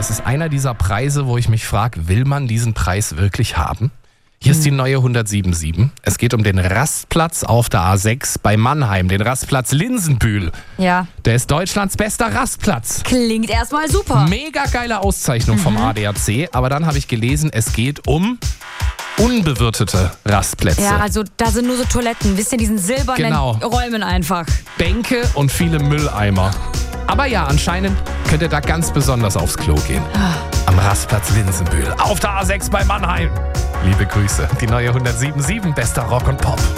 es ist einer dieser Preise, wo ich mich frage, will man diesen Preis wirklich haben? Hier ist die neue 177. Es geht um den Rastplatz auf der A6 bei Mannheim, den Rastplatz Linsenbühl. Ja. Der ist Deutschlands bester Rastplatz. Klingt erstmal super. Mega geile Auszeichnung vom ADAC, aber dann habe ich gelesen, es geht um unbewirtete Rastplätze. Ja, also da sind nur so Toiletten, wisst ihr, diesen silbernen Genau. Räumen einfach. Bänke und viele Mülleimer. Aber ja, anscheinend könnt ihr da ganz besonders aufs Klo gehen. Am Rastplatz Linsenbühl auf der A6 bei Mannheim. Liebe Grüße, die neue 177, bester Rock und Pop.